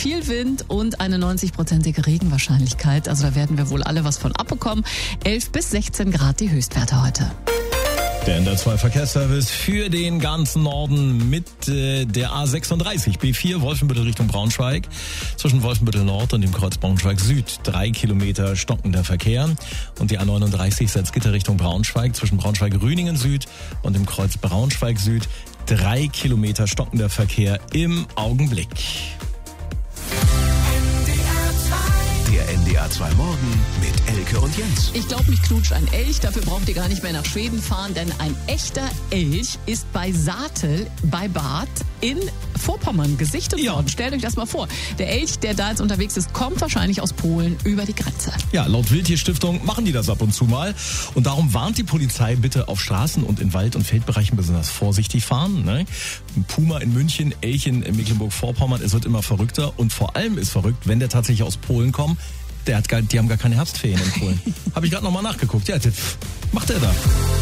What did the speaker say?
viel Wind und eine 90-prozentige Regenwahrscheinlichkeit. Also da werden wir wohl alle was von abbekommen. 11 bis 16 Grad die Höchstwerte heute. Der NDR2 Verkehrsservice für den ganzen Norden mit der A36 B4 Wolfenbüttel Richtung Braunschweig. Zwischen Wolfenbüttel Nord und dem Kreuz Braunschweig Süd 3 Kilometer stockender Verkehr. Und die A39 Salzgitter Richtung Braunschweig zwischen Braunschweig-Rüningen Süd und dem Kreuz Braunschweig Süd 3 Kilometer stockender Verkehr im Augenblick. Der NDR2 Morgen mit Elke und Jens. Ich glaube, mich knutscht ein Elch. Dafür braucht ihr gar nicht mehr nach Schweden fahren, denn ein echter Elch ist bei Saatel bei Bad in Vorpommern gesichtet worden. Stellt euch das mal vor. Der Elch, der da jetzt unterwegs ist, kommt wahrscheinlich aus Polen über die Grenze. Ja, laut Wildtierstiftung machen die das ab und zu mal. Und darum warnt die Polizei, bitte auf Straßen und in Wald- und Feldbereichen besonders vorsichtig fahren. Ne? Ein Puma in München, Elchen in Mecklenburg-Vorpommern. Es wird immer verrückter. Und vor allem ist verrückt, wenn der tatsächlich aus Polen kommt. Die haben gar keine Herbstferien in Polen. Habe ich gerade nochmal nachgeguckt. Ja, was macht der da?